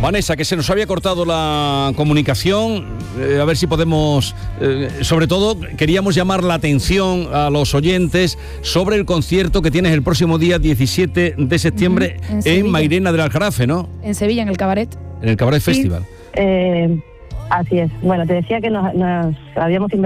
Vanessa, que se nos había cortado la comunicación, a ver si podemos, sobre todo queríamos llamar la atención a los oyentes sobre el concierto que tienes el próximo día 17 de septiembre en Mairena del Aljarafe, ¿no? En Sevilla, en el Cabaret. En el Cabaret Festival. Así es. Bueno, te decía que nos habíamos